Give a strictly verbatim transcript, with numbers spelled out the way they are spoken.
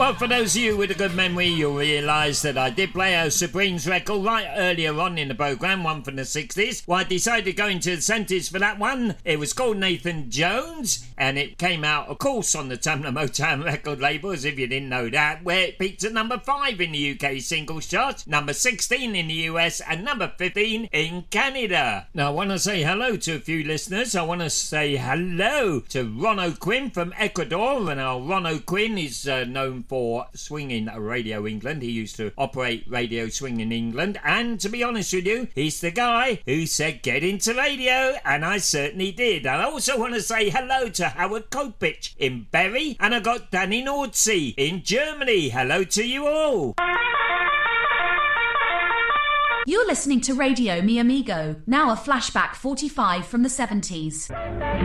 Well, for those of you with a good memory, you'll realise that I did play a Supremes record right earlier on in the programme, one from the sixties. Well, I decided to go into the seventies for that one. It was called Nathan Jones, and it came out, of course, on the Tamla Motown record label, as if you didn't know that, where it peaked at number five in the U K singles chart, number sixteen in the U S, and number fifteen in Canada. Now, I want to say hello to a few listeners. I want to say hello to Ron O'Quinn from Ecuador, and our Ron O'Quinn is uh, known for Swinging Radio England. He used to operate Radio Swing in England, and to be honest with you, he's the guy who said get into radio, and I certainly did. I also want to say hello to Howard Kopich in Bury, and I got Danny Nordsey in Germany. Hello to you all. You're listening to Radio Mi Amigo, now a flashback forty-five from the seventies.